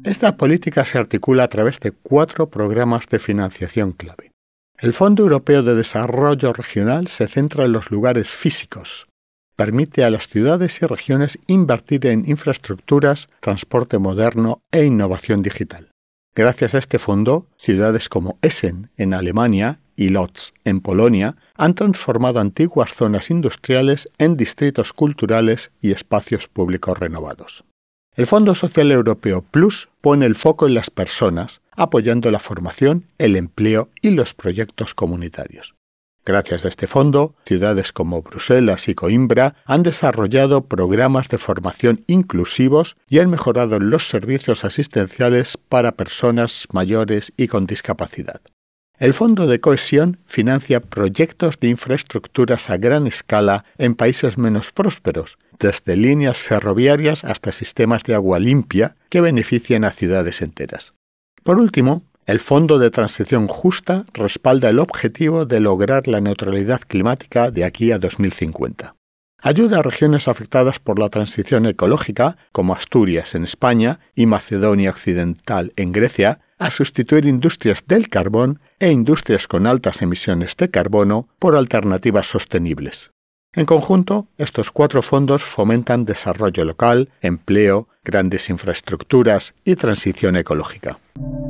Esta política se articula a través de 4 programas de financiación clave. El Fondo Europeo de Desarrollo Regional se centra en los lugares físicos. Permite a las ciudades y regiones invertir en infraestructuras, transporte moderno e innovación digital. Gracias a este fondo, ciudades como Essen, en Alemania, y Łódź, en Polonia, han transformado antiguas zonas industriales en distritos culturales y espacios públicos renovados. El Fondo Social Europeo Plus pone el foco en las personas, apoyando la formación, el empleo y los proyectos comunitarios. Gracias a este fondo, ciudades como Bruselas y Coimbra han desarrollado programas de formación inclusivos y han mejorado los servicios asistenciales para personas mayores y con discapacidad. El Fondo de Cohesión financia proyectos de infraestructuras a gran escala en países menos prósperos, desde líneas ferroviarias hasta sistemas de agua limpia que benefician a ciudades enteras. Por último, el Fondo de Transición Justa respalda el objetivo de lograr la neutralidad climática de aquí a 2050. Ayuda a regiones afectadas por la transición ecológica, como Asturias en España y Macedonia Occidental en Grecia, a sustituir industrias del carbón e industrias con altas emisiones de carbono por alternativas sostenibles. En conjunto, estos 4 fondos fomentan desarrollo local, empleo, grandes infraestructuras y transición ecológica.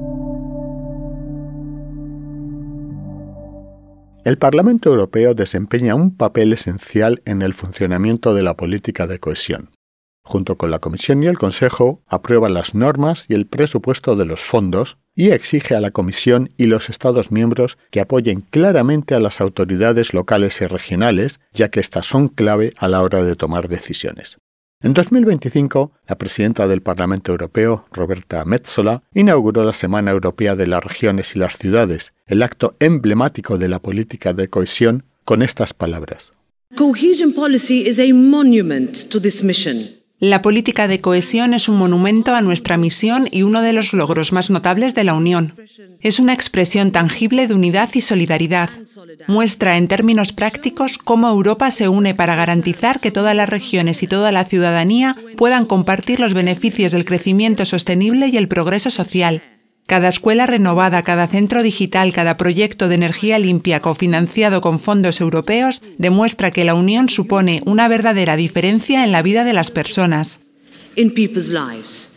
El Parlamento Europeo desempeña un papel esencial en el funcionamiento de la política de cohesión. Junto con la Comisión y el Consejo, aprueba las normas y el presupuesto de los fondos y exige a la Comisión y los Estados miembros que apoyen claramente a las autoridades locales y regionales, ya que éstas son clave a la hora de tomar decisiones. En 2025, la presidenta del Parlamento Europeo, Roberta Metsola, inauguró la Semana Europea de las Regiones y las Ciudades, el acto emblemático de la política de cohesión, con estas palabras. Cohesion policy is a monument to this mission. La política de cohesión es un monumento a nuestra misión y uno de los logros más notables de la Unión. Es una expresión tangible de unidad y solidaridad. Muestra en términos prácticos cómo Europa se une para garantizar que todas las regiones y toda la ciudadanía puedan compartir los beneficios del crecimiento sostenible y el progreso social. Cada escuela renovada, cada centro digital, cada proyecto de energía limpia cofinanciado con fondos europeos demuestra que la Unión supone una verdadera diferencia en la vida de las personas. In people's lives.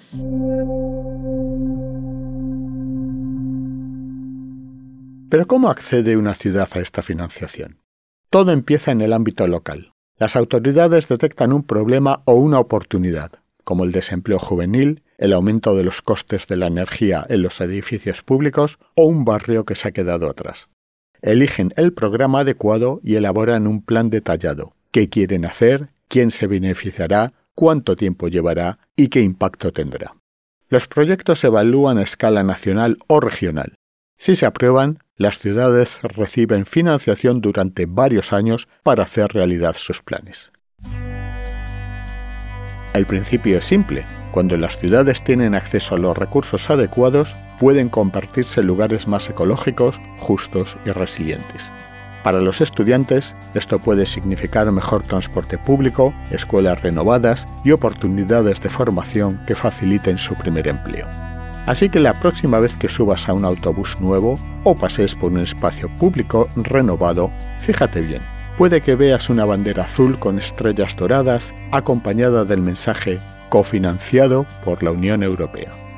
¿Pero cómo accede una ciudad a esta financiación? Todo empieza en el ámbito local. Las autoridades detectan un problema o una oportunidad, como el desempleo juvenil, el aumento de los costes de la energía en los edificios públicos o un barrio que se ha quedado atrás. Eligen el programa adecuado y elaboran un plan detallado. ¿Qué quieren hacer? ¿Quién se beneficiará? ¿Cuánto tiempo llevará? ¿Y qué impacto tendrá? Los proyectos se evalúan a escala nacional o regional. Si se aprueban, las ciudades reciben financiación durante varios años para hacer realidad sus planes. El principio es simple. Cuando las ciudades tienen acceso a los recursos adecuados, pueden convertirse en lugares más ecológicos, justos y resilientes. Para los estudiantes, esto puede significar mejor transporte público, escuelas renovadas y oportunidades de formación que faciliten su primer empleo. Así que la próxima vez que subas a un autobús nuevo o pasees por un espacio público renovado, fíjate bien. Puede que veas una bandera azul con estrellas doradas acompañada del mensaje cofinanciado por la Unión Europea.